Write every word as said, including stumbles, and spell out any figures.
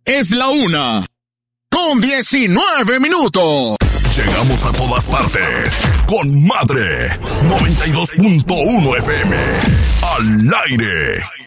Es la una con diecinueve minutos. Llegamos a todas partes con Madre noventa y dos punto uno F M. Al aire.